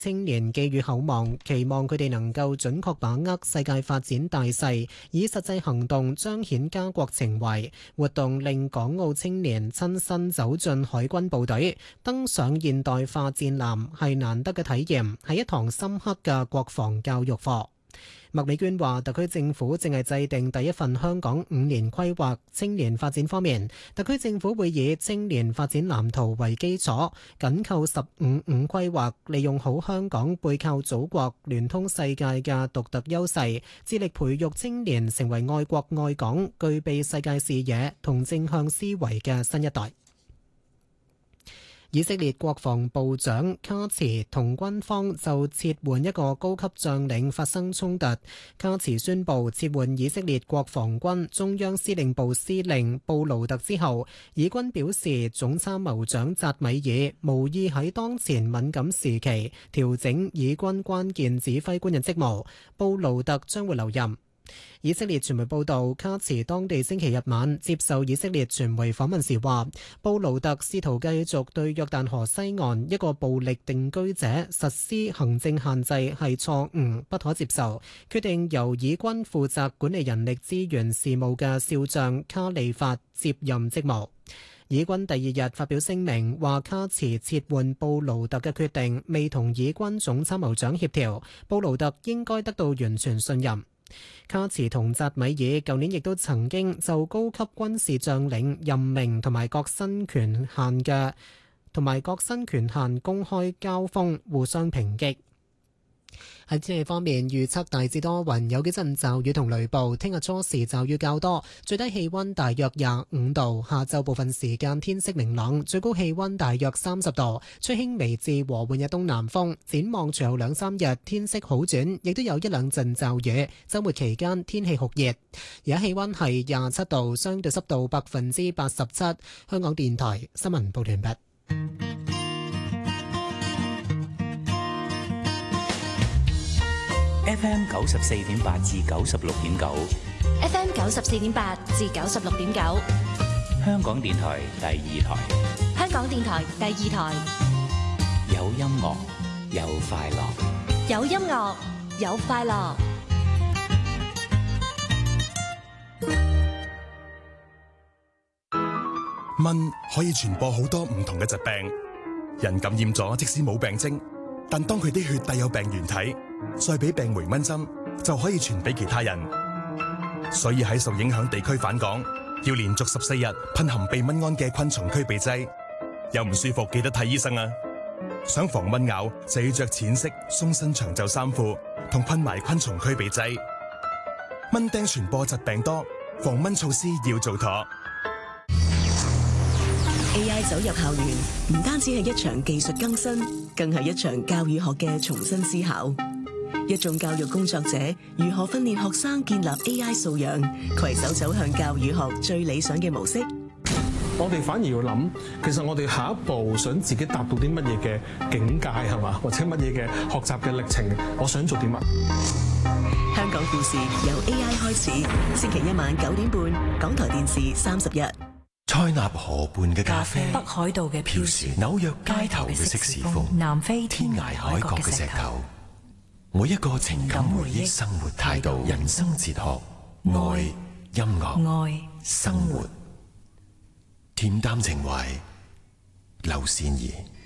青年寄予厚望，期望佢哋能夠準確把握世界發展大勢，以實際行動彰顯家國情懷。活動令港澳青年親身走進海軍部隊，登上現代化戰艦，係難得嘅體驗，係一堂深刻嘅國防教育課。麥美娟話，特區政府正係制定第一份香港5年規劃，青年發展方面，特區政府會以青年發展藍圖為基礎，緊扣15-5規劃，利用好香港背靠祖國、聯通世界嘅獨特優勢，致力培育青年成為愛國愛港、具備世界視野同正向思維嘅新一代。以色列國防部長卡茨同軍方就撤換一個高級將領發生衝突。卡茨宣布撤換以色列國防軍中央司令部司令布勞特之後，以軍表示總參謀長扎米爾無意喺當前敏感時期調整以軍關鍵指揮官嘅職務，布勞特將會留任。以色列傳媒報道，卡茨當地星期日晚接受以色列傳媒訪問時話，布勞特試圖繼續對約旦河西岸一個暴力定居者實施行政限制係錯誤，不可接受，決定由以軍負責管理人力資源事務嘅少將卡利法接任職務。以軍第二日發表聲明，話卡茨撤換布勞特嘅決定未同以軍總參謀長協調，布勞特應該得到完全信任。卡茨同扎米爾舊年亦都曾經就高級軍事將領任命同埋各薪權限公開交鋒，互相抨擊。喺天氣方面，預測大致多雲，有幾陣驟雨同雷暴。聽日初時驟雨較多，最低氣溫大約25度。下晝部分時間天色明朗，最高氣溫大約30度，吹輕微至和緩嘅東南風。展望隨後2-3日天色好轉，亦都有一兩陣驟雨。周末期間天氣酷熱，而家氣溫係27度，相對濕度87%。香港電台新聞報完畢。 FM 94.8至96.9 ，FM 94.8至96.9， 香港電台第二台， 香港電台第二台， 有音樂有快樂， 有音樂有快樂。 蚊可以傳播好多唔同嘅疾病，人感染咗即使冇病徵，但當佢啲血帶有病原體，再俾病媒蚊針就可以傳俾其他人，所以喺受影響地區返港要連續14日噴含避蚊胺嘅昆蟲驅避劑。有唔舒服記得睇醫生啊！想防蚊咬就要着淺色鬆身長袖衫褲同噴埋昆蟲驅避劑。蚊叮傳播疾病多，防蚊措施要做妥。 AI 走入校園，唔單止係一場技術更新，更係一場教育學嘅重新思考。一眾教育工作者如何訓練學生建立 AI 素養，攜手走向教育學最理想嘅模式。 我哋反而要諗，其實我哋下一步想自己達到啲乜嘢嘅境界係嘛，或者乜嘢嘅學習嘅歷程，我想做啲乜？ 香港故事由 AI 開始，星期一晚9點半，港台電視31。 塞納河畔嘅咖啡， 北海道嘅飄雪， 紐約街頭嘅色士風， 南非天涯海角嘅石頭，每一個情感回憶，生活態度，人生哲學，愛音樂， 愛生活，恬淡情懷，劉善儀。